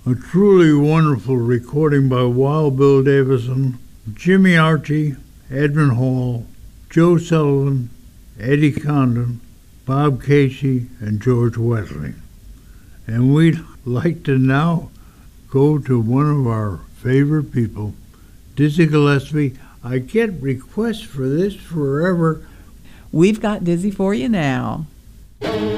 A truly wonderful recording by Wild Bill Davison, Jimmy Archie, Edmund Hall, Joe Sullivan, Eddie Condon, Bob Casey, and George Wetley. And we'd like to now go to one of our favorite people, Dizzy Gillespie. I get requests for this forever. We've got Dizzy for you now.